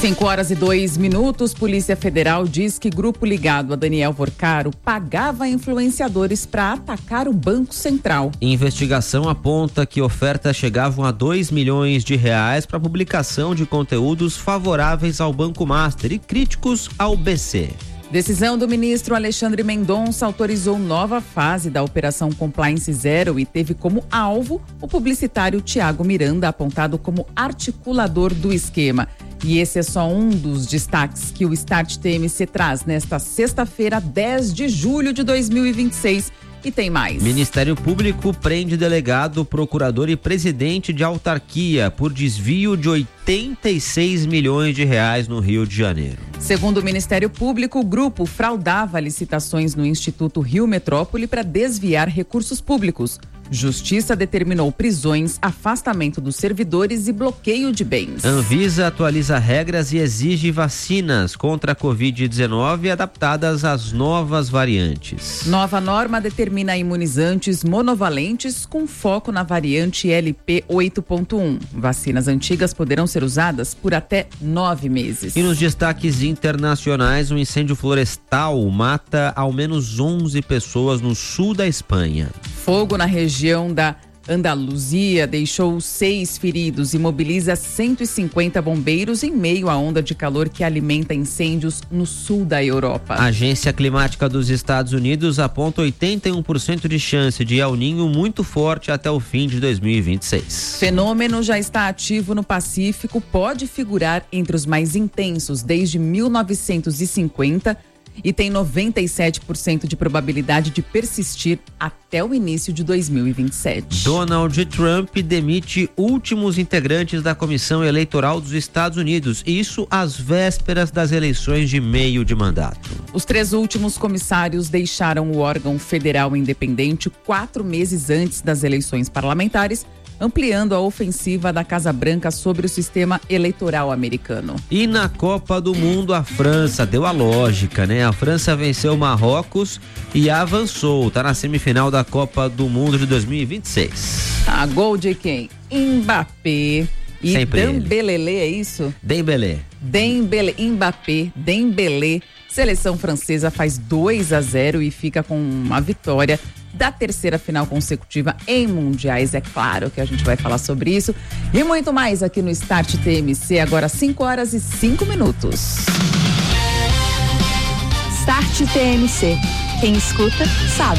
5h02. Polícia Federal diz que grupo ligado a Daniel Vorcaro pagava influenciadores para atacar o Banco Central. Investigação aponta que ofertas chegavam a R$2 milhões para publicação de conteúdos favoráveis ao Banco Master e críticos ao BC. Decisão do ministro Alexandre Mendonça autorizou nova fase da Operação Compliance Zero e teve como alvo o publicitário Tiago Miranda, apontado como articulador do esquema. E esse é só um dos destaques que o Start TMC traz nesta sexta-feira, 10 de julho de 2026. E tem mais. Ministério Público prende delegado, procurador e presidente de autarquia por desvio de R$86 milhões no Rio de Janeiro. Segundo o Ministério Público, o grupo fraudava licitações no Instituto Rio Metrópole para desviar recursos públicos. Justiça determinou prisões, afastamento dos servidores e bloqueio de bens. Anvisa atualiza regras e exige vacinas contra a Covid-19 adaptadas às novas variantes. Nova norma determina imunizantes monovalentes com foco na variante LP 8.1. Vacinas antigas poderão ser usadas por até 9 meses. E nos destaques internacionais, um incêndio florestal mata ao menos 11 pessoas no sul da Espanha. Fogo na região da Andaluzia deixou 6 feridos e mobiliza 150 bombeiros em meio à onda de calor que alimenta incêndios no sul da Europa. A Agência Climática dos Estados Unidos aponta 81% de chance de El Niño muito forte até o fim de 2026. Fenômeno já está ativo no Pacífico, pode figurar entre os mais intensos desde 1950 e tem 97% de probabilidade de persistir até o início de 2027. Donald Trump demite últimos integrantes da Comissão Eleitoral dos Estados Unidos, isso às vésperas das eleições de meio de mandato. Os 3 últimos comissários deixaram o órgão federal independente 4 meses antes das eleições parlamentares, ampliando a ofensiva da Casa Branca sobre o sistema eleitoral americano. E na Copa do Mundo, a França deu a lógica, né? A França venceu o Marrocos e avançou, tá na semifinal da Copa do Mundo de 2026. A gol de quem? Mbappé e Sempre Dembélé, é isso? Dembélé, Mbappé, Dembélé. Seleção francesa faz 2-0 e fica com uma vitória da 3ª final consecutiva em mundiais. É claro que a gente vai falar sobre isso e muito mais aqui no Start TMC, agora 5h05. Start TMC. Quem escuta, sabe.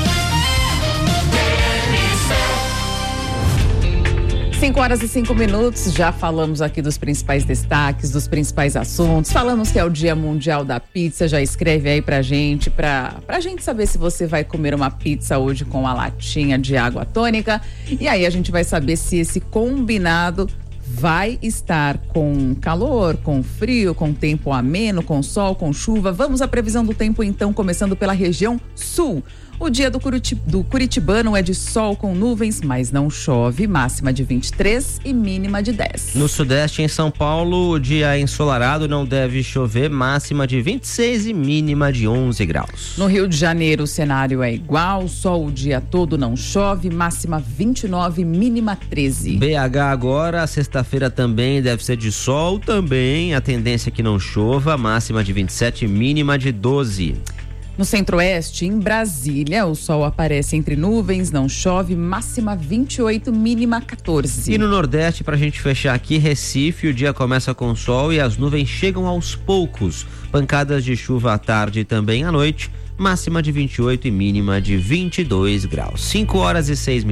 5h05, já falamos aqui dos principais destaques, dos principais assuntos, falamos que é o Dia Mundial da Pizza, já escreve aí pra gente saber se você vai comer uma pizza hoje com a latinha de água tônica, e aí a gente vai saber se esse combinado vai estar com calor, com frio, com tempo ameno, com sol, com chuva. Vamos à previsão do tempo então, começando pela região sul. O dia do curitibano é de sol com nuvens, mas não chove, máxima de 23 e mínima de 10. No sudeste, em São Paulo, o dia ensolarado, não deve chover, máxima de 26 e mínima de 11 graus. No Rio de Janeiro, o cenário é igual, sol o dia todo, não chove, máxima 29, mínima 13. BH agora, sexta-feira também deve ser de sol, também a tendência é que não chova, máxima de 27 e mínima de 12. No centro-oeste, em Brasília, o sol aparece entre nuvens, não chove, máxima 28, mínima 14. E no nordeste, pra gente fechar aqui, Recife, o dia começa com sol e as nuvens chegam aos poucos. Pancadas de chuva à tarde e também à noite, máxima de 28 e mínima de 22 graus. 5h06.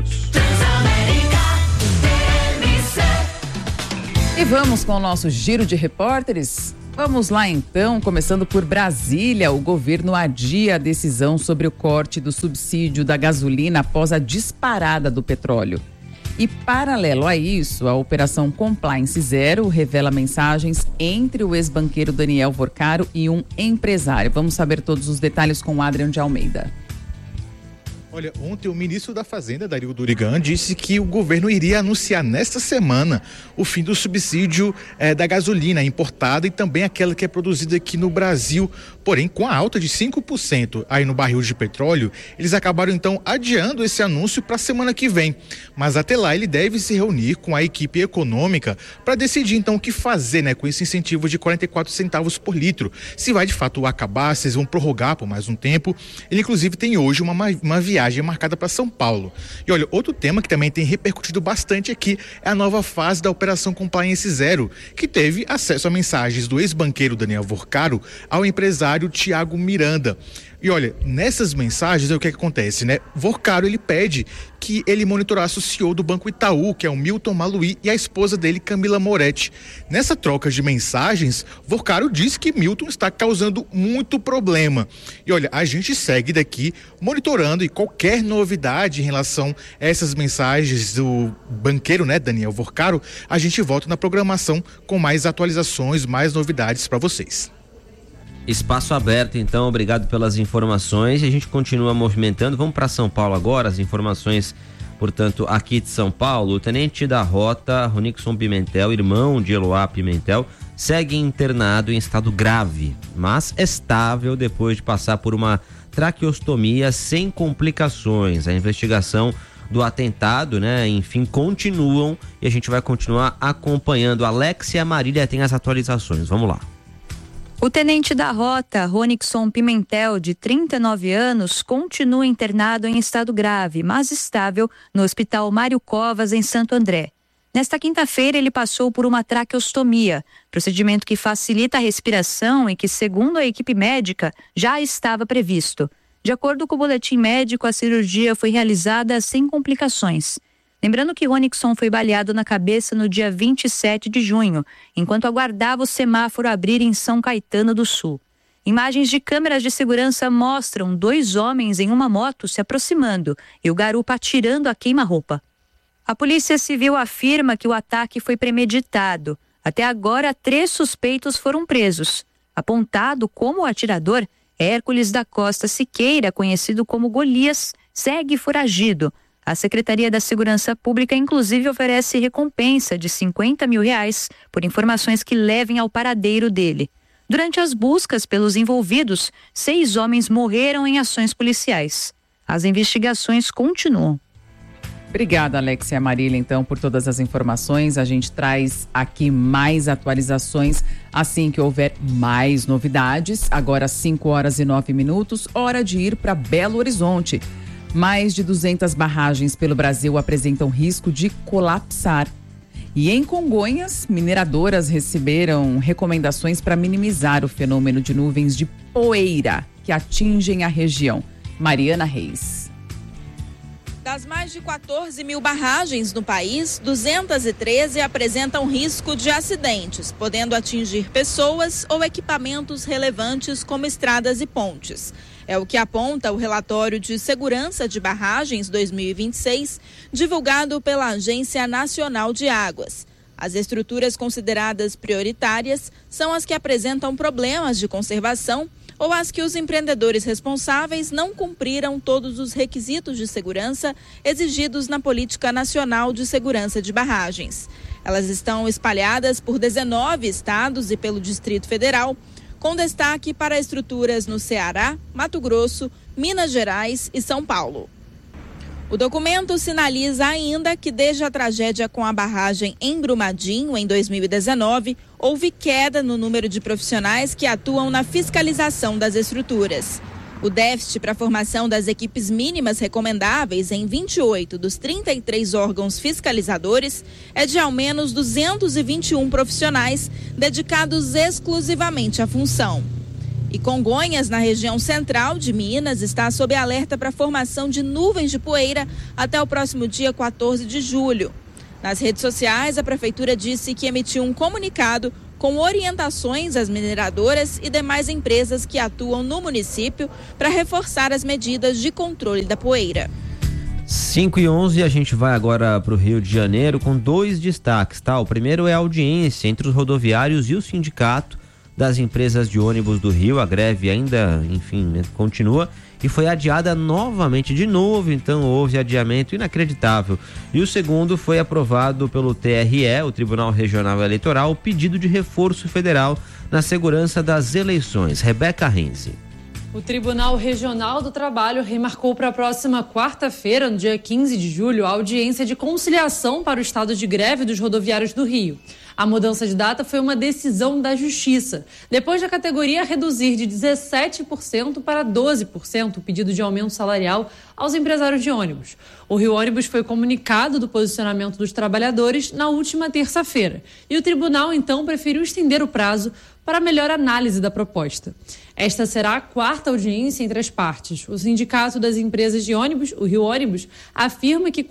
E vamos com o nosso giro de repórteres? Vamos lá então, começando por Brasília. O governo adia a decisão sobre o corte do subsídio da gasolina após a disparada do petróleo. E paralelo a isso, a Operação Compliance Zero revela mensagens entre o ex-banqueiro Daniel Vorcaro e um empresário. Vamos saber todos os detalhes com o Adrian de Almeida. Olha, ontem o ministro da Fazenda, Dario Durigan, disse que o governo iria anunciar nesta semana o fim do subsídio da gasolina importada e também aquela que é produzida aqui no Brasil. Porém, com a alta de 5% aí no barril de petróleo, eles acabaram então adiando esse anúncio para a semana que vem. Mas até lá ele deve se reunir com a equipe econômica para decidir então o que fazer, né, com esse incentivo de 44 centavos por litro. Se vai de fato acabar, se eles vão prorrogar por mais um tempo. Ele inclusive tem hoje uma viagem marcada para São Paulo. E olha, outro tema que também tem repercutido bastante aqui é a nova fase da Operação Compliance Zero, que teve acesso a mensagens do ex-banqueiro Daniel Vorcaro ao empresário Tiago Miranda. E olha, nessas mensagens é o que acontece, né? Vorcaro, ele pede que ele monitorasse o CEO do Banco Itaú, que é o Milton Maluhy, e a esposa dele, Camila Moretti. Nessa troca de mensagens, Vorcaro diz que Milton está causando muito problema. E olha, a gente segue daqui monitorando, e qualquer novidade em relação a essas mensagens do banqueiro, né, Daniel Vorcaro, a gente volta na programação com mais atualizações, mais novidades para vocês. Espaço aberto, então, obrigado pelas informações. E a gente continua movimentando. Vamos para São Paulo agora, as informações, portanto, aqui de São Paulo. O tenente da rota, Ronixon Pimentel, irmão de Eloá Pimentel, segue internado em estado grave, mas estável depois de passar por uma traqueostomia sem complicações. A investigação do atentado, né, enfim, continuam e a gente vai continuar acompanhando. Alexia Marília tem as atualizações. Vamos lá. O tenente da rota, Ronixon Pimentel, de 39 anos, continua internado em estado grave, mas estável, no Hospital Mário Covas, em Santo André. Nesta quinta-feira, ele passou por uma traqueostomia, procedimento que facilita a respiração e que, segundo a equipe médica, já estava previsto. De acordo com o boletim médico, a cirurgia foi realizada sem complicações. Lembrando que Ronixon foi baleado na cabeça no dia 27 de junho, enquanto aguardava o semáforo abrir em São Caetano do Sul. Imagens de câmeras de segurança mostram 2 homens em uma moto se aproximando e o garupa atirando a queima-roupa. A Polícia Civil afirma que o ataque foi premeditado. Até agora, 3 suspeitos foram presos. Apontado como atirador, Hércules da Costa Siqueira, conhecido como Golias, segue foragido. A Secretaria da Segurança Pública, inclusive, oferece recompensa de R$50 mil por informações que levem ao paradeiro dele. Durante as buscas pelos envolvidos, 6 homens morreram em ações policiais. As investigações continuam. Obrigada, Alexia Marília, então, por todas as informações. A gente traz aqui mais atualizações assim que houver mais novidades. Agora, 5h09, hora de ir para Belo Horizonte. Mais de 200 barragens pelo Brasil apresentam risco de colapsar. E em Congonhas, mineradoras receberam recomendações para minimizar o fenômeno de nuvens de poeira que atingem a região. Mariana Reis. Das mais de 14 mil barragens no país, 213 apresentam risco de acidentes, podendo atingir pessoas ou equipamentos relevantes como estradas e pontes. É o que aponta o relatório de Segurança de Barragens 2026, divulgado pela Agência Nacional de Águas. As estruturas consideradas prioritárias são as que apresentam problemas de conservação ou as que os empreendedores responsáveis não cumpriram todos os requisitos de segurança exigidos na Política Nacional de Segurança de Barragens. Elas estão espalhadas por 19 estados e pelo Distrito Federal, com destaque para estruturas no Ceará, Mato Grosso, Minas Gerais e São Paulo. O documento sinaliza ainda que desde a tragédia com a barragem em Brumadinho, em 2019, houve queda no número de profissionais que atuam na fiscalização das estruturas. O déficit para a formação das equipes mínimas recomendáveis em 28 dos 33 órgãos fiscalizadores é de ao menos 221 profissionais dedicados exclusivamente à função. E Congonhas, na região central de Minas, está sob alerta para a formação de nuvens de poeira até o próximo dia 14 de julho. Nas redes sociais, a Prefeitura disse que emitiu um comunicado com orientações às mineradoras e demais empresas que atuam no município para reforçar as medidas de controle da poeira. 5h11, a gente vai agora para o Rio de Janeiro com 2 destaques, tá? O primeiro é a audiência entre os rodoviários e o sindicato das empresas de ônibus do Rio. A greve ainda, continua e foi adiada novamente, de novo, então houve adiamento inacreditável. E o segundo foi aprovado pelo TRE, o Tribunal Regional Eleitoral, o pedido de reforço federal na segurança das eleições. Rebeca Renzi. O Tribunal Regional do Trabalho remarcou para a próxima quarta-feira, no dia 15 de julho, a audiência de conciliação para o estado de greve dos rodoviários do Rio. A mudança de data foi uma decisão da Justiça, depois da categoria reduzir de 17% para 12% o pedido de aumento salarial aos empresários de ônibus. O Rio Ônibus foi comunicado do posicionamento dos trabalhadores na última terça-feira e o tribunal, então, preferiu estender o prazo para melhor análise da proposta. Esta será a quarta audiência entre as partes. O Sindicato das Empresas de Ônibus, o Rio Ônibus, afirma que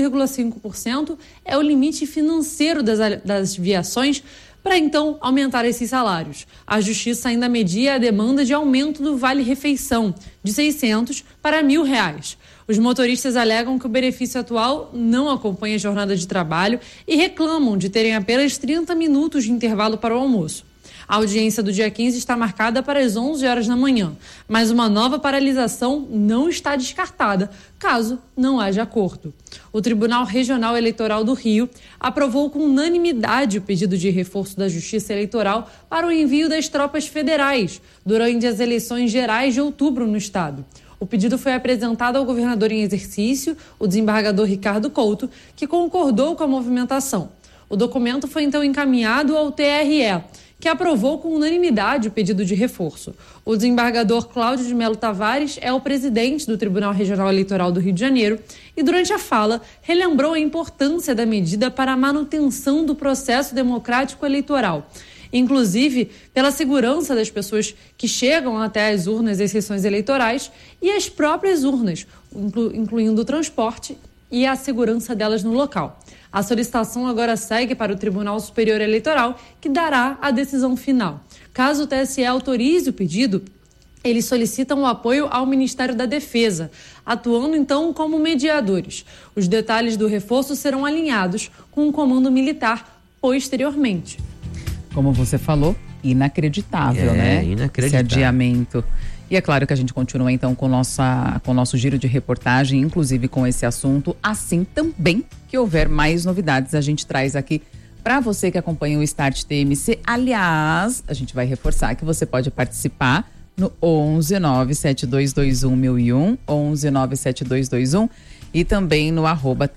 4,5% é o limite financeiro das viações para, então, aumentar esses salários. A Justiça ainda media a demanda de aumento do Vale-Refeição, de R$600 para R$1.000. Os motoristas alegam que o benefício atual não acompanha a jornada de trabalho e reclamam de terem apenas 30 minutos de intervalo para o almoço. A audiência do dia 15 está marcada para as 11 horas da manhã, mas uma nova paralisação não está descartada, caso não haja acordo. O Tribunal Regional Eleitoral do Rio aprovou com unanimidade o pedido de reforço da Justiça Eleitoral para o envio das tropas federais durante as eleições gerais de outubro no estado. O pedido foi apresentado ao governador em exercício, o desembargador Ricardo Couto, que concordou com a movimentação. O documento foi então encaminhado ao TRE, que aprovou com unanimidade o pedido de reforço. O desembargador Cláudio de Melo Tavares é o presidente do Tribunal Regional Eleitoral do Rio de Janeiro e, durante a fala, relembrou a importância da medida para a manutenção do processo democrático eleitoral, inclusive pela segurança das pessoas que chegam até as urnas das sessões eleitorais e as próprias urnas, incluindo o transporte e a segurança delas no local. A solicitação agora segue para o Tribunal Superior Eleitoral, que dará a decisão final. Caso o TSE autorize o pedido, eles solicitam o apoio ao Ministério da Defesa, atuando então como mediadores. Os detalhes do reforço serão alinhados com o comando militar posteriormente. Como você falou, inacreditável, né? Inacreditável. Esse adiamento. E é claro que a gente continua então com o nosso giro de reportagem, inclusive com esse assunto. Assim também que houver mais novidades, a gente traz aqui para você que acompanha o Start TMC. Aliás, a gente vai reforçar que você pode participar no 11 97221 1001, 11 97221 e também no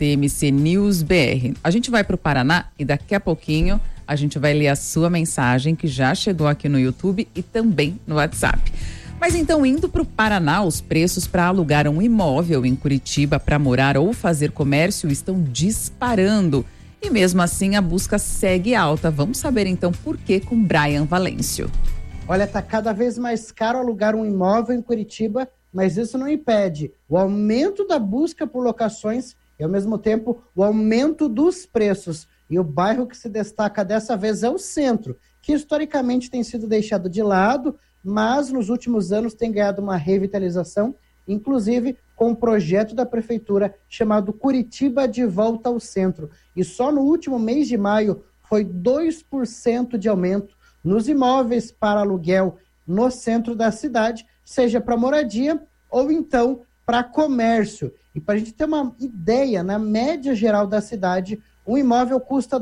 @TMCNewsBR. A gente vai para o Paraná e daqui a pouquinho a gente vai ler a sua mensagem que já chegou aqui no YouTube e também no WhatsApp. Mas então, indo para o Paraná, os preços para alugar um imóvel em Curitiba para morar ou fazer comércio estão disparando. E mesmo assim, a busca segue alta. Vamos saber então por quê com Brian Valêncio. Olha, está cada vez mais caro alugar um imóvel em Curitiba, mas isso não impede o aumento da busca por locações e, ao mesmo tempo, o aumento dos preços. E o bairro que se destaca dessa vez é o centro, que historicamente tem sido deixado de lado, mas nos últimos anos tem ganhado uma revitalização, inclusive com um projeto da prefeitura chamado Curitiba de Volta ao Centro. E só no último mês de maio foi 2% de aumento nos imóveis para aluguel no centro da cidade, seja para moradia ou então para comércio. E para a gente ter uma ideia, na média geral da cidade, um imóvel custa R$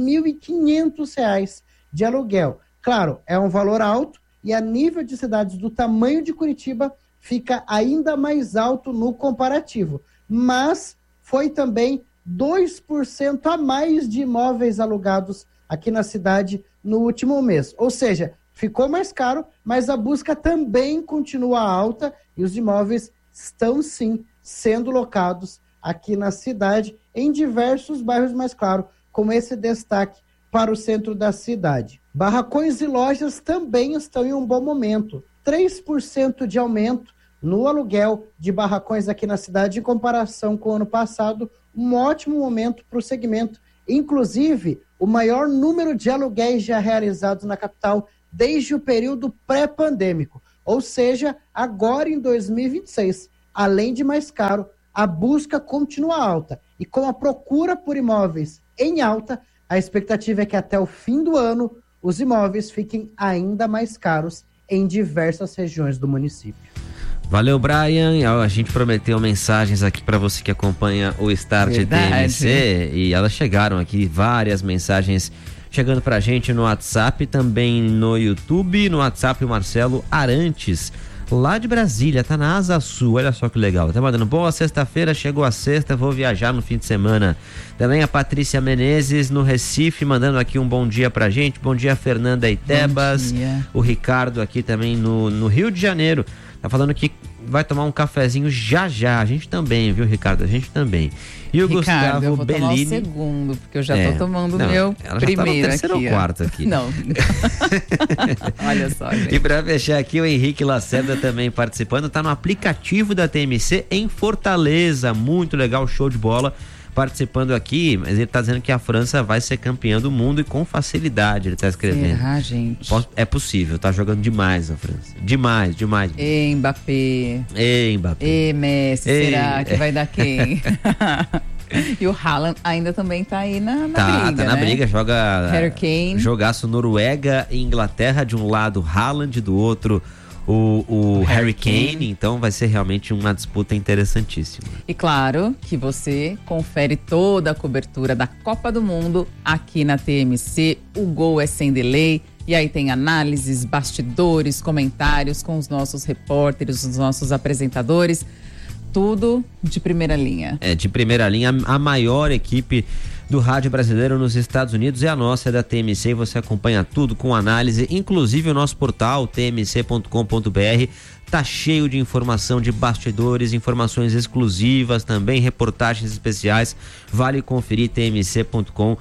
2.500 de aluguel. Claro, é um valor alto, e a nível de cidades do tamanho de Curitiba, fica ainda mais alto no comparativo. Mas foi também 2% a mais de imóveis alugados aqui na cidade no último mês. Ou seja, ficou mais caro, mas a busca também continua alta e os imóveis estão sim sendo locados aqui na cidade, em diversos bairros, mais claro, com esse destaque para o centro da cidade. Barracões e lojas também estão em um bom momento. 3% de aumento no aluguel de barracões aqui na cidade em comparação com o ano passado. Um ótimo momento para o segmento. Inclusive, o maior número de aluguéis já realizados na capital desde o período pré-pandêmico. Ou seja, agora em 2026, além de mais caro, a busca continua alta. E com a procura por imóveis em alta, a expectativa é que até o fim do ano os imóveis fiquem ainda mais caros em diversas regiões do município. Valeu, Brian. A gente prometeu mensagens aqui para você que acompanha o Start TMC e elas chegaram aqui, várias mensagens chegando pra gente no WhatsApp, também no YouTube. No WhatsApp, o Marcelo Arantes, lá de Brasília, tá na Asa Sul, olha só que legal, tá mandando boa sexta-feira, chegou a sexta, vou viajar no fim de semana. Também a Patrícia Menezes no Recife, mandando aqui um bom dia pra gente. Bom dia, Fernanda Itebas. O Ricardo aqui também no Rio de Janeiro, tá falando que vai tomar um cafezinho já. A gente também, viu, Ricardo? A gente também. E o Ricardo, Gustavo eu vou Bellini. tomar o segundo, porque eu já tô tomando o meu ela primeiro já tá no terceiro aqui. ou quarto aqui. Não. Olha só, gente. E pra fechar aqui, o Henrique Lacerda também participando, tá no aplicativo da TMC em Fortaleza. Muito legal, show de bola. Participando aqui, mas ele tá dizendo que a França vai ser campeã do mundo e com facilidade, ele tá escrevendo. Será, gente? É possível, tá jogando demais a França. Demais. Mbappé. Messi, será que vai dar quem? E o Haaland ainda também tá aí na briga, tá na briga, joga Harry Kane. Jogaço Noruega e Inglaterra, de um lado Haaland, do outro o Harry Kane, então vai ser realmente uma disputa interessantíssima. E claro que você confere toda a cobertura da Copa do Mundo aqui na TMC, o Gol é sem delay, e aí tem análises, bastidores, comentários com os nossos repórteres, os nossos apresentadores, tudo de primeira linha. De primeira linha, a maior equipe do rádio brasileiro nos Estados Unidos é a nossa, é da TMC, e você acompanha tudo com análise, inclusive o nosso portal tmc.com.br tá cheio de informação de bastidores, informações exclusivas, também reportagens especiais, vale conferir tmc.com.br.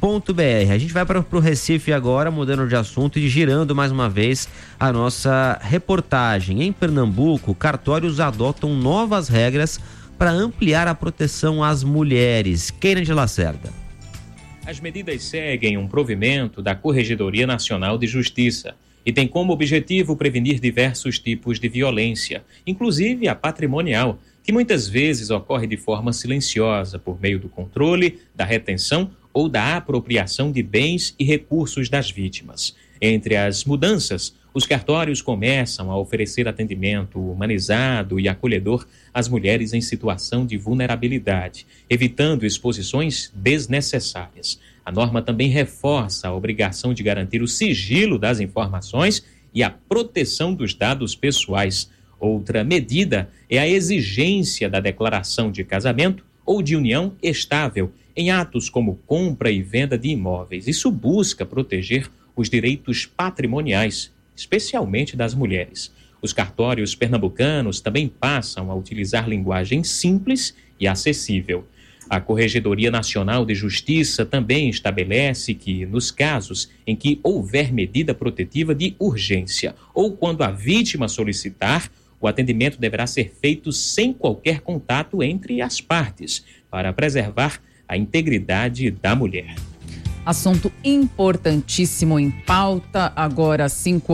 A gente vai para o Recife agora, mudando de assunto e girando mais uma vez a nossa reportagem. Em Pernambuco, cartórios adotam novas regras para ampliar a proteção às mulheres. Kennedy Lacerda. As medidas seguem um provimento da Corregedoria Nacional de Justiça e tem como objetivo prevenir diversos tipos de violência, inclusive a patrimonial, que muitas vezes ocorre de forma silenciosa por meio do controle, da retenção ou da apropriação de bens e recursos das vítimas. Entre as mudanças, os cartórios começam a oferecer atendimento humanizado e acolhedor às mulheres em situação de vulnerabilidade, evitando exposições desnecessárias. A norma também reforça a obrigação de garantir o sigilo das informações e a proteção dos dados pessoais. Outra medida é a exigência da declaração de casamento ou de união estável em atos como compra e venda de imóveis. Isso busca proteger os direitos patrimoniais, especialmente das mulheres. Os cartórios pernambucanos também passam a utilizar linguagem simples e acessível. A Corregedoria Nacional de Justiça também estabelece que, nos casos em que houver medida protetiva de urgência ou quando a vítima solicitar, o atendimento deverá ser feito sem qualquer contato entre as partes, para preservar a integridade da mulher. Assunto importantíssimo em pauta, agora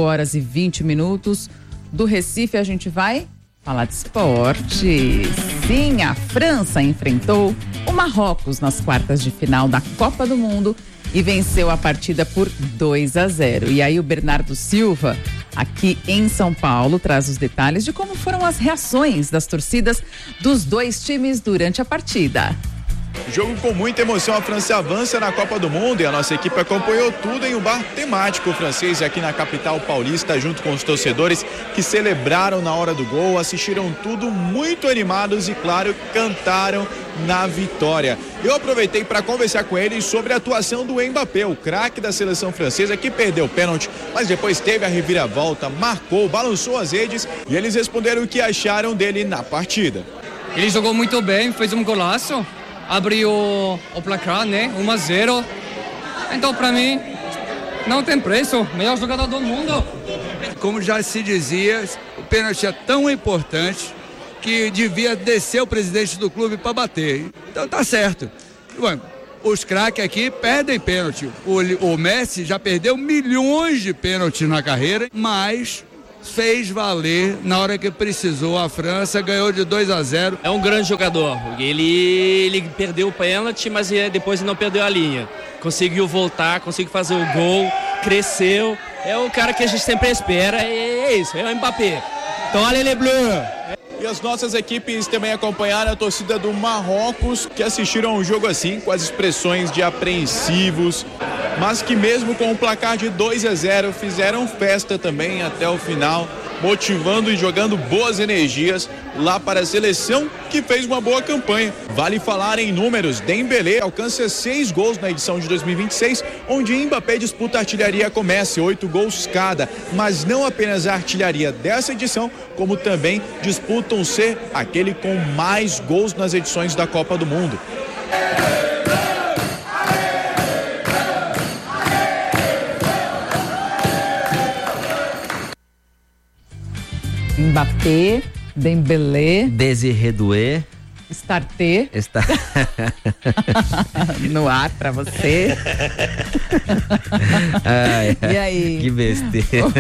5h20. Do Recife a gente vai falar de esporte. Sim, a França enfrentou o Marrocos nas quartas de final da Copa do Mundo e venceu a partida por 2-0. E aí o Bernardo Silva, aqui em São Paulo, traz os detalhes de como foram as reações das torcidas dos dois times durante a partida. Jogo com muita emoção, a França avança na Copa do Mundo e a nossa equipe acompanhou tudo em um bar temático francês aqui na capital paulista, junto com os torcedores que celebraram na hora do gol, assistiram tudo muito animados e, claro, cantaram na vitória. Eu aproveitei para conversar com eles sobre a atuação do Mbappé, o craque da seleção francesa, que perdeu o pênalti, mas depois teve a reviravolta, marcou, balançou as redes e eles responderam o que acharam dele na partida. Ele jogou muito bem, fez um golaço. Abriu o placar, né? 1-0. Então, para mim, não tem preço. Melhor jogador do mundo. Como já se dizia, o pênalti é tão importante que devia descer o presidente do clube para bater. Então, tá certo. Bom, os craques aqui perdem pênalti. O Messi já perdeu milhões de pênaltis na carreira, mas fez valer na hora que precisou. A França ganhou de 2-0. É um grande jogador. Ele perdeu o pênalti, mas depois não perdeu a linha. Conseguiu voltar, conseguiu fazer o gol. cresceu, é o cara que a gente sempre espera, é isso, é o Mbappé. Então, allez les bleus! E as nossas equipes também acompanharam a torcida do Marrocos, que assistiram um jogo assim, com as expressões de apreensivos, mas que mesmo com o placar de 2-0, fizeram festa também até o final, motivando e jogando boas energias lá para a seleção, que fez uma boa campanha. Vale falar em números, Dembélé alcança 6 gols na edição de 2026, onde Mbappé disputa a artilharia com Messi, 8 gols cada, mas não apenas a artilharia dessa edição, como também disputam ser aquele com mais gols nas edições da Copa do Mundo. Mbappé, Dembélé, Désiré Doué, Starté. No ar pra você. E aí? Que besteira.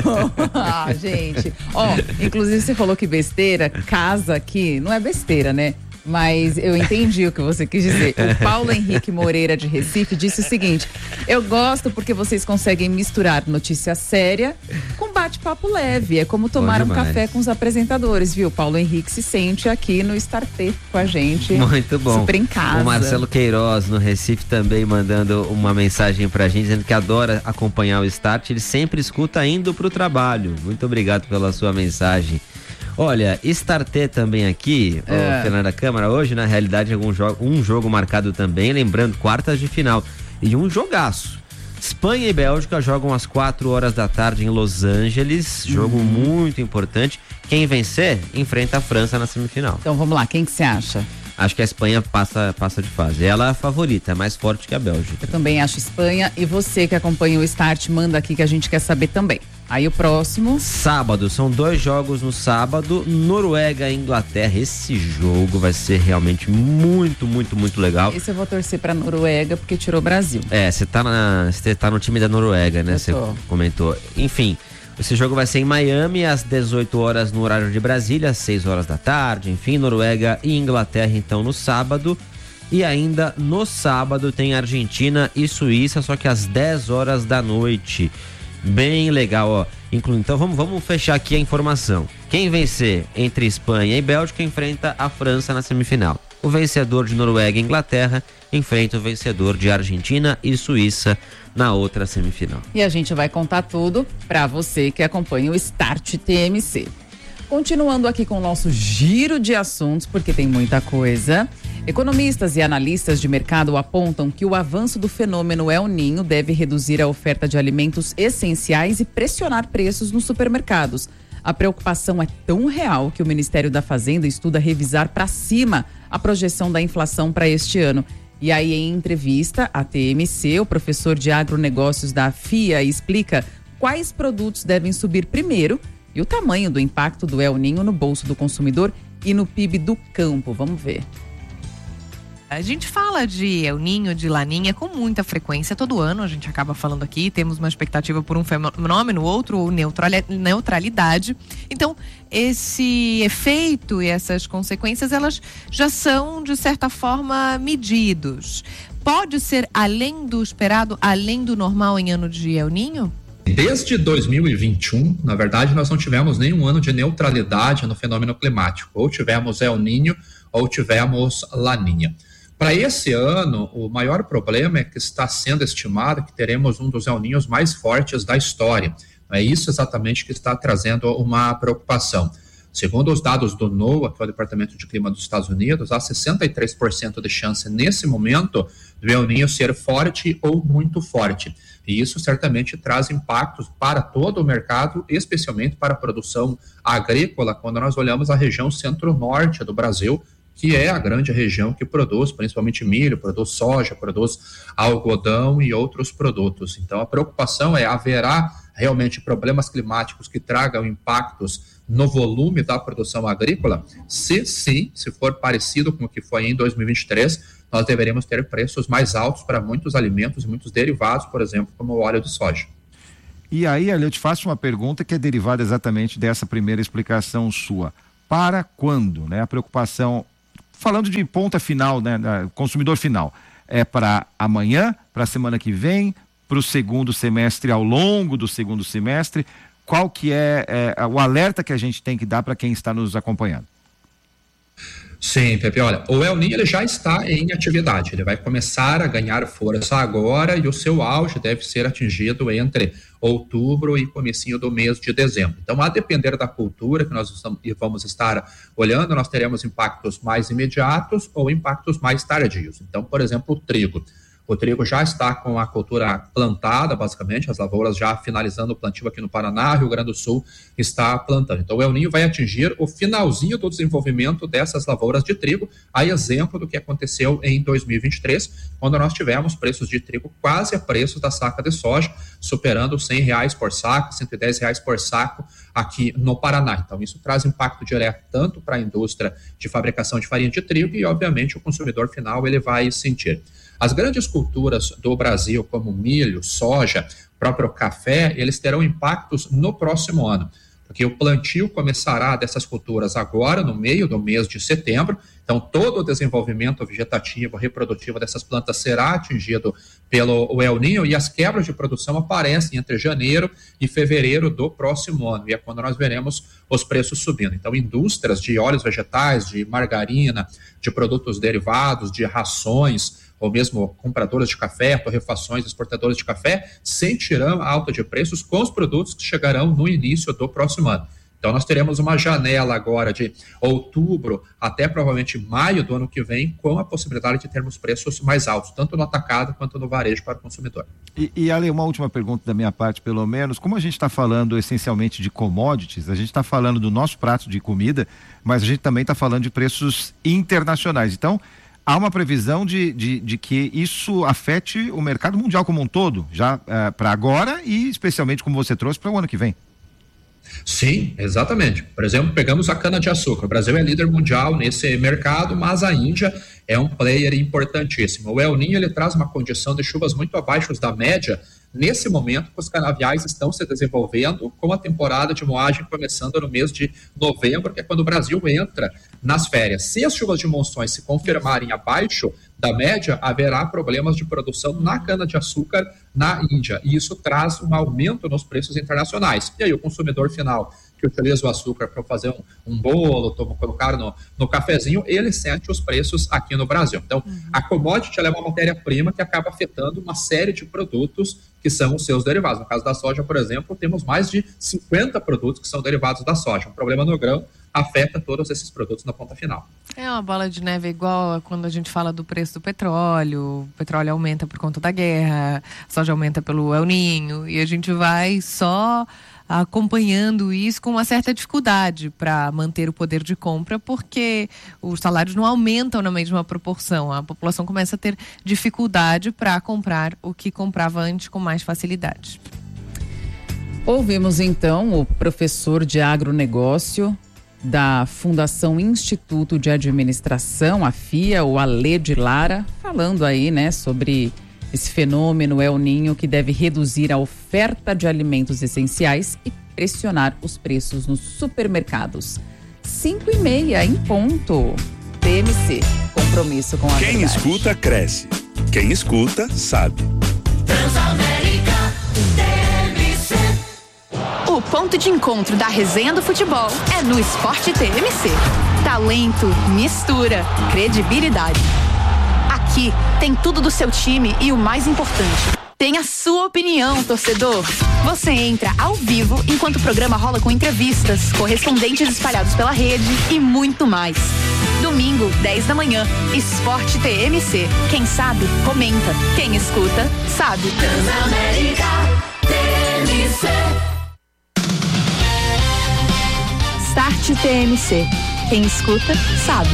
Gente. Inclusive você falou que besteira, casa aqui, não é besteira, né? Mas eu entendi o que você quis dizer. O Paulo Henrique Moreira de Recife disse o seguinte: eu gosto porque vocês conseguem misturar notícia séria com bate-papo leve. É como tomar um café com os apresentadores, viu? Paulo Henrique se sente aqui no Starté com a gente. Muito bom. Super em casa. O Marcelo Queiroz no Recife também mandando uma mensagem pra gente, dizendo que adora acompanhar o Start. Ele sempre escuta indo pro trabalho. Muito obrigado pela sua mensagem. Olha, Starté também aqui, Fernanda Câmara, hoje na realidade um jogo marcado também, lembrando, quartas de final, e um jogaço. Espanha e Bélgica jogam às 4 da tarde em Los Angeles, jogo muito importante. Quem vencer, enfrenta a França na semifinal. Então vamos lá, quem que você acha? Acho que a Espanha passa de fase. Ela é a favorita, é mais forte que a Bélgica. Eu também acho Espanha, e você que acompanha o Start, manda aqui que a gente quer saber também. Aí o próximo... Sábado, são 2 jogos no sábado, Noruega e Inglaterra. Esse jogo vai ser realmente muito, muito, muito legal. Esse eu vou torcer pra Noruega, porque tirou o Brasil. Você tá no time da Noruega, né? Você comentou. Enfim, esse jogo vai ser em Miami, às 18 horas no horário de Brasília, às 6 da tarde. Enfim, Noruega e Inglaterra, então, no sábado. E ainda no sábado tem Argentina e Suíça, só que às 10 da noite. Bem legal, ó. Então vamos fechar aqui a informação. Quem vencer entre Espanha e Bélgica enfrenta a França na semifinal. O vencedor de Noruega e Inglaterra enfrenta o vencedor de Argentina e Suíça na outra semifinal. E a gente vai contar tudo para você que acompanha o Start TMC. Continuando aqui com o nosso giro de assuntos, porque tem muita coisa. Economistas e analistas de mercado apontam que o avanço do fenômeno El Niño deve reduzir a oferta de alimentos essenciais e pressionar preços nos supermercados. A preocupação é tão real que o Ministério da Fazenda estuda revisar para cima a projeção da inflação para este ano. E aí, em entrevista à TMC, o professor de agronegócios da FIA explica quais produtos devem subir primeiro e o tamanho do impacto do El Niño no bolso do consumidor e no PIB do campo. Vamos ver. A gente fala de El Niño, de Laninha com muita frequência todo ano, a gente acaba falando aqui, temos uma expectativa por um fenômeno, outro, ou neutralidade. Então, esse efeito e essas consequências, elas já são, de certa forma, medidos. Pode ser além do esperado, além do normal em ano de El Niño? Desde 2021, na verdade, nós não tivemos nenhum ano de neutralidade no fenômeno climático. Ou tivemos El Niño, ou tivemos Laninha. Para esse ano, o maior problema é que está sendo estimado que teremos um dos El Niños mais fortes da história. É isso exatamente que está trazendo uma preocupação. Segundo os dados do NOAA, que é o Departamento de Clima dos Estados Unidos, há 63% de chance nesse momento do El Niño ser forte ou muito forte. E isso certamente traz impactos para todo o mercado, especialmente para a produção agrícola, quando nós olhamos a região centro-norte do Brasil, que é a grande região que produz principalmente milho, produz soja, produz algodão e outros produtos. Então a preocupação é, haverá realmente problemas climáticos que tragam impactos no volume da produção agrícola? Se for parecido com o que foi em 2023, nós deveríamos ter preços mais altos para muitos alimentos e muitos derivados, por exemplo, como o óleo de soja. E aí, eu te faço uma pergunta que é derivada exatamente dessa primeira explicação sua. Para quando, né? A preocupação, falando de ponta final, né? Consumidor final, é para amanhã, para a semana que vem, para o segundo semestre, ao longo do segundo semestre? Qual que é o alerta que a gente tem que dar para quem está nos acompanhando? Sim, Pepe, olha, o El Niño ele já está em atividade, ele vai começar a ganhar força agora e o seu auge deve ser atingido entre outubro e comecinho do mês de dezembro. Então, a depender da cultura que nós vamos estar olhando, nós teremos impactos mais imediatos ou impactos mais tardios. Então, por exemplo, o trigo. O trigo já está com a cultura plantada, basicamente, as lavouras já finalizando o plantio aqui no Paraná, Rio Grande do Sul está plantando. Então, o El Niño vai atingir o finalzinho do desenvolvimento dessas lavouras de trigo, a exemplo do que aconteceu em 2023, quando nós tivemos preços de trigo quase a preços da saca de soja, superando R$100 por saco, R$110 por saco aqui no Paraná. Então, isso traz impacto direto tanto para a indústria de fabricação de farinha de trigo e, obviamente, o consumidor final ele vai sentir. As grandes culturas do Brasil, como milho, soja, próprio café, eles terão impactos no próximo ano, porque o plantio começará dessas culturas agora, no meio do mês de setembro. Então, todo o desenvolvimento vegetativo, reprodutivo dessas plantas será atingido pelo El Niño e as quebras de produção aparecem entre janeiro e fevereiro do próximo ano, e é quando nós veremos os preços subindo. Então, indústrias de óleos vegetais, de margarina, de produtos derivados, de rações, ou mesmo compradoras de café, torrefações, exportadores de café, sentirão a alta de preços com os produtos que chegarão no início do próximo ano. Então, nós teremos uma janela agora de outubro até provavelmente maio do ano que vem, com a possibilidade de termos preços mais altos, tanto no atacado quanto no varejo para o consumidor. E Ale, uma última pergunta da minha parte, pelo menos. Como a gente está falando essencialmente de commodities, a gente está falando do nosso prato de comida, mas a gente também está falando de preços internacionais. Então, há uma previsão de que isso afete o mercado mundial como um todo, já para agora e especialmente, como você trouxe, para o ano que vem. Sim, exatamente. Por exemplo, pegamos a cana-de-açúcar. O Brasil é líder mundial nesse mercado, mas a Índia é um player importantíssimo. O El Niño ele traz uma condição de chuvas muito abaixo da média. Nesse momento, os canaviais estão se desenvolvendo, com a temporada de moagem começando no mês de novembro, que é quando o Brasil entra nas férias. Se as chuvas de monções se confirmarem abaixo da média, haverá problemas de produção na cana-de-açúcar na Índia, e isso traz um aumento nos preços internacionais. E aí o consumidor final que utiliza o açúcar para fazer um bolo, colocar no cafezinho, ele sente os preços aqui no Brasil. Então, a commodity ela é uma matéria-prima que acaba afetando uma série de produtos que são os seus derivados. No caso da soja, por exemplo, temos mais de 50 produtos que são derivados da soja. Um problema no grão afeta todos esses produtos na ponta final. É uma bola de neve igual a quando a gente fala do preço do petróleo. O petróleo aumenta por conta da guerra, a soja aumenta pelo El Niño, e a gente vai só acompanhando isso com uma certa dificuldade para manter o poder de compra, porque os salários não aumentam na mesma proporção. A população começa a ter dificuldade para comprar o que comprava antes com mais facilidade. Ouvimos então o professor de agronegócio da Fundação Instituto de Administração, a FIA, o Ale de Lara, falando aí, né, sobre esse fenômeno El Niño que deve reduzir a oferta de alimentos essenciais e pressionar os preços nos supermercados. 5:30 em ponto. TMC, compromisso com a Quem verdade. escuta, cresce. Quem escuta, sabe. Transamérica TMC. O ponto de encontro da resenha do futebol é no Esporte TMC. Talento, mistura, credibilidade. Aqui tem tudo do seu time e o mais importante, tem a sua opinião, torcedor. Você entra ao vivo enquanto o programa rola com entrevistas, correspondentes espalhados pela rede e muito mais. Domingo, 10 da manhã, Esporte TMC. Quem sabe, comenta. Quem escuta, sabe. Transamérica TMC. Start TMC. Quem escuta, sabe.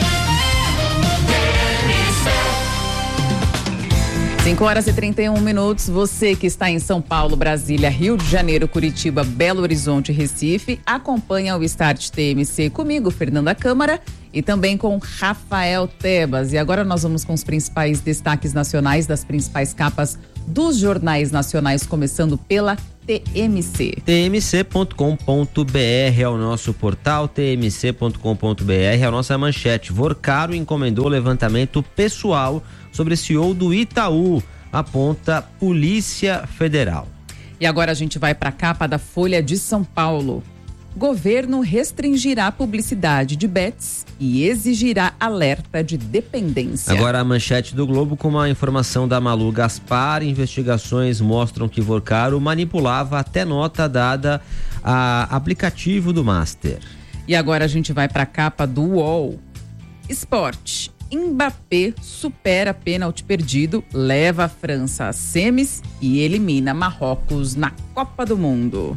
5h31. Você que está em São Paulo, Brasília, Rio de Janeiro, Curitiba, Belo Horizonte e Recife, acompanha o Start TMC comigo, Fernanda Câmara, e também com Rafael Tebas. E agora nós vamos com os principais destaques nacionais das principais capas dos jornais nacionais, começando pela TMC. tmc.com.br é o nosso portal, tmc.com.br é a nossa manchete. Vorcaro encomendou levantamento pessoal sobre CEO do Itaú. aponta Polícia Federal. E agora a gente vai para a capa da Folha de São Paulo. Governo restringirá a publicidade de bets e exigirá alerta de dependência. Agora a manchete do Globo com uma informação da Malu Gaspar. Investigações mostram que Vorcaro manipulava até nota dada a aplicativo do Master. E agora a gente vai para a capa do UOL. Esporte. Mbappé supera pênalti perdido, leva a França às semis e elimina Marrocos na Copa do Mundo.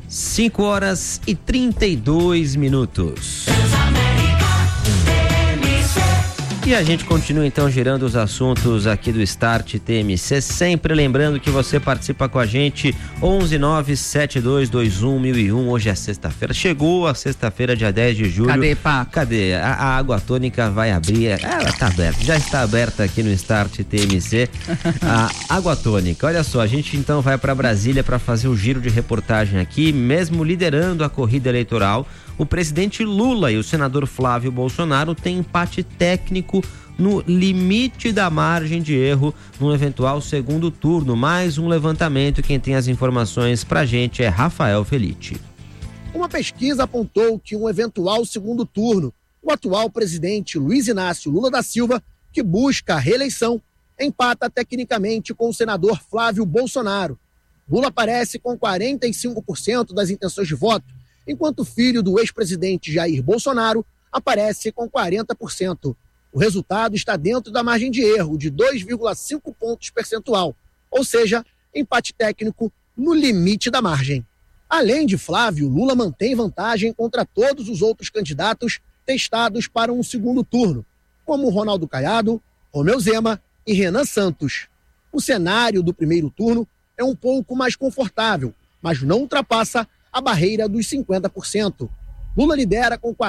5h32. E a gente continua então girando os assuntos aqui do Start TMC, sempre lembrando que você participa com a gente, 11972211001. Hoje é sexta-feira, chegou a sexta-feira, dia 10 de julho. Cadê, Paco? Cadê? A água tônica vai abrir, ela tá aberta, já está aberta aqui no Start TMC, a água tônica. Olha só, a gente então vai para Brasília para fazer o giro de reportagem aqui, mesmo liderando a corrida eleitoral. O presidente Lula e o senador Flávio Bolsonaro têm empate técnico no limite da margem de erro no eventual segundo turno. Mais um levantamento, quem tem as informações pra gente é Rafael Felitti. Uma pesquisa apontou que um eventual segundo turno, o atual presidente Luiz Inácio Lula da Silva, que busca a reeleição, empata tecnicamente com o senador Flávio Bolsonaro. Lula aparece com 45% das intenções de voto, enquanto o filho do ex-presidente Jair Bolsonaro aparece com 40%. O resultado está dentro da margem de erro de 2,5 pontos percentual, ou seja, empate técnico no limite da margem. Além de Flávio, Lula mantém vantagem contra todos os outros candidatos testados para um segundo turno, como Ronaldo Caiado, Romeu Zema e Renan Santos. O cenário do primeiro turno é um pouco mais confortável, mas não ultrapassa a barreira dos 50%. Lula lidera com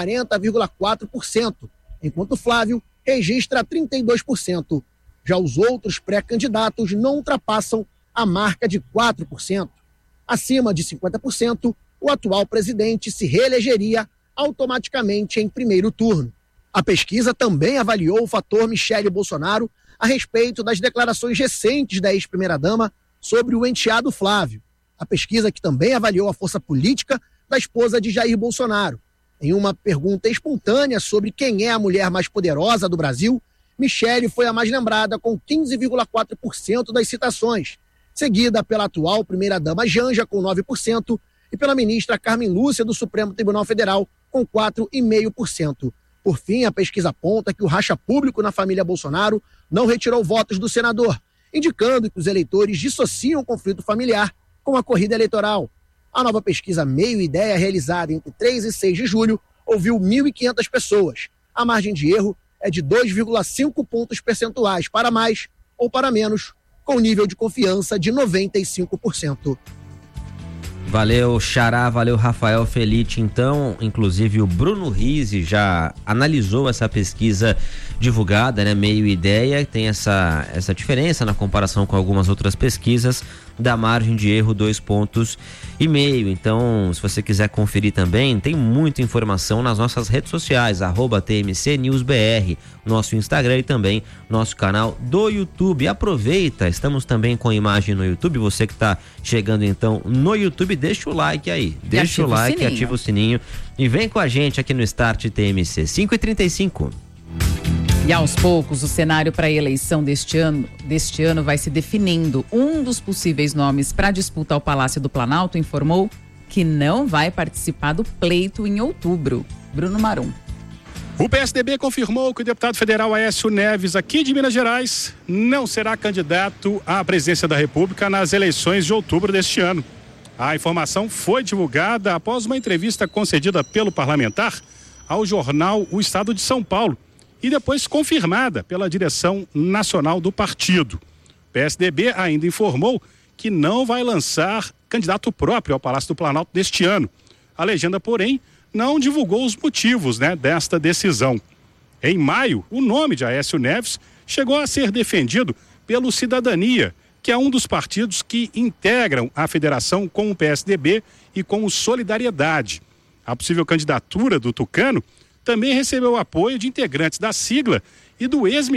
40,4%, enquanto Flávio registra 32%. Já os outros pré-candidatos não ultrapassam a marca de 4%. Acima de 50%, o atual presidente se reelegeria automaticamente em primeiro turno. A pesquisa também avaliou o fator Michele Bolsonaro a respeito das declarações recentes da ex-primeira-dama sobre o enteado Flávio. A pesquisa que também avaliou a força política da esposa de Jair Bolsonaro. Em uma pergunta espontânea sobre quem é a mulher mais poderosa do Brasil, Michele foi a mais lembrada com 15,4% das citações, seguida pela atual primeira-dama Janja com 9% e pela ministra Carmen Lúcia do Supremo Tribunal Federal com 4,5%. Por fim, a pesquisa aponta que o racha público na família Bolsonaro não retirou votos do senador, indicando que os eleitores dissociam o conflito familiar com a corrida eleitoral. A nova pesquisa Meio Ideia, realizada entre 3 e 6 de julho, ouviu 1.500 pessoas. A margem de erro é de 2,5 pontos percentuais para mais ou para menos, com nível de confiança de 95%. Valeu, Xará, valeu, Rafael Felitti. Então, inclusive o Bruno Rizzi já analisou essa pesquisa divulgada, né? Meio Ideia, tem essa diferença na comparação com algumas outras pesquisas da margem de erro 2,5 pontos. Então, se você quiser conferir também, tem muita informação nas nossas redes sociais, @TMCNewsBR, nosso Instagram e também nosso canal do YouTube. Aproveita, estamos também com imagem no YouTube. Você que está chegando então no YouTube, deixa o like aí, deixa o like, ativa o sininho e vem com a gente aqui no Start TMC. 5h35. E aos poucos, o cenário para a eleição deste ano vai se definindo. Um dos possíveis nomes para disputa ao Palácio do Planalto informou que não vai participar do pleito em outubro. Bruno Marum. O PSDB confirmou que o deputado federal Aécio Neves, aqui de Minas Gerais, não será candidato à presidência da República nas eleições de outubro deste ano. A informação foi divulgada após uma entrevista concedida pelo parlamentar ao jornal O Estado de São Paulo e depois confirmada pela direção nacional do partido. O PSDB ainda informou que não vai lançar candidato próprio ao Palácio do Planalto deste ano. A legenda, porém, não divulgou os motivos, desta decisão. Em maio, o nome de Aécio Neves chegou a ser defendido pelo Cidadania, que é um dos partidos que integram a federação com o PSDB e com o Solidariedade. A possível candidatura do tucano também recebeu apoio de integrantes da sigla e do ex-ministro